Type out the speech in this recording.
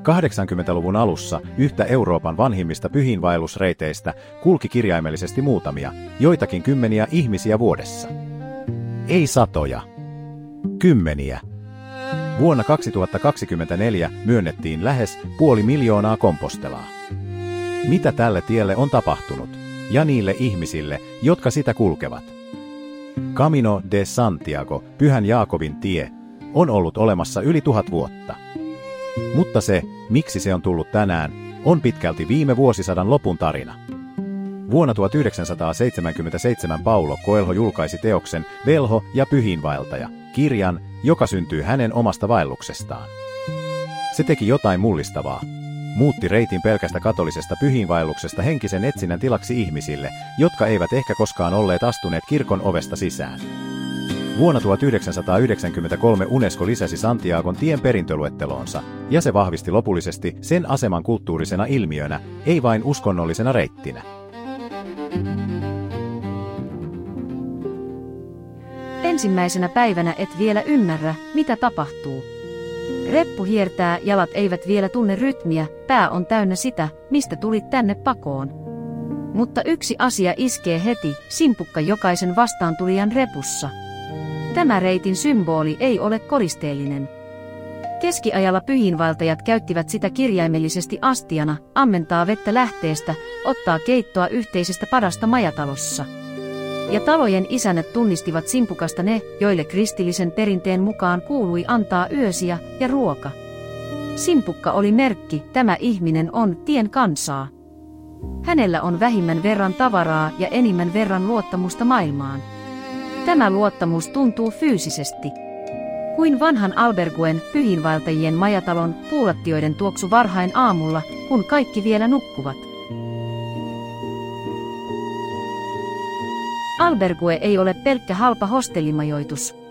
80-luvun alussa yhtä Euroopan vanhimmista pyhiinvaellusreiteistä kulki kirjaimellisesti muutamia, joitakin kymmeniä ihmisiä vuodessa. Ei satoja. Kymmeniä. Vuonna 2024 myönnettiin lähes 500 000 kompostelaa. Mitä tälle tielle on tapahtunut? Ja niille ihmisille, jotka sitä kulkevat? Camino de Santiago, Pyhän Jaakobin tie, on ollut olemassa yli 1000 vuotta. Mutta se, miksi se on tullut tänään, on pitkälti viime vuosisadan lopun tarina. Vuonna 1977 Paulo Coelho julkaisi teoksen Velho ja pyhiinvaeltaja, kirjan, joka syntyy hänen omasta vaelluksestaan. Se teki jotain mullistavaa. Muutti reitin pelkästä katolisesta pyhiinvaelluksesta henkisen etsinnän tilaksi ihmisille, jotka eivät ehkä koskaan olleet astuneet kirkon ovesta sisään. Vuonna 1993 UNESCO lisäsi Santiagon tien perintöluetteloonsa, ja se vahvisti lopullisesti sen aseman kulttuurisena ilmiönä, ei vain uskonnollisena reittinä. Ensimmäisenä päivänä et vielä ymmärrä, mitä tapahtuu. Reppu hiertää, jalat eivät vielä tunne rytmiä, pää on täynnä sitä, mistä tulit tänne pakoon. Mutta yksi asia iskee heti, simpukka jokaisen vastaantulijan repussa. Tämä reitin symboli ei ole koristeellinen. Keskiajalla pyhiinvaeltajat käyttivät sitä kirjaimellisesti astiana, ammentaa vettä lähteestä, ottaa keittoa yhteisestä padasta majatalossa. Ja talojen isännät tunnistivat simpukasta ne, joille kristillisen perinteen mukaan kuului antaa yösiä ja ruoka. Simpukka oli merkki, tämä ihminen on tien kansaa. Hänellä on vähimmän verran tavaraa ja enimmän verran luottamusta maailmaan. Tämä luottamus tuntuu fyysisesti. Kuin vanhan alberguen, pyhiinvaeltajien majatalon, puulattioiden tuoksu varhain aamulla, kun kaikki vielä nukkuvat. Albergue ei ole pelkkä halpa hostellimajoitus.